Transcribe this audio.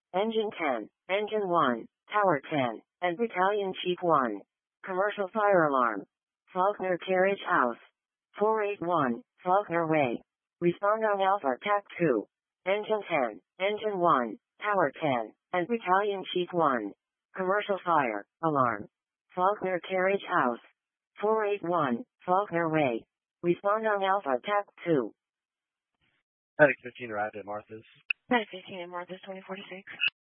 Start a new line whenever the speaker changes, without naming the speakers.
Engine 10, Engine 1, Tower 10, and Battalion Chief 1. Commercial fire alarm. Faulkner Carriage House. 481, Faulkner Way. Respond on Alpha TAC 2. Engine 10, Engine 1, Tower 10, and Battalion Chief 1. Commercial fire alarm. Faulkner Carriage House. 481, Faulkner Way. Respond on Alpha TAC 2.
Medic 15 arrived at Martha's.
Medic 15 at Martha's 2046.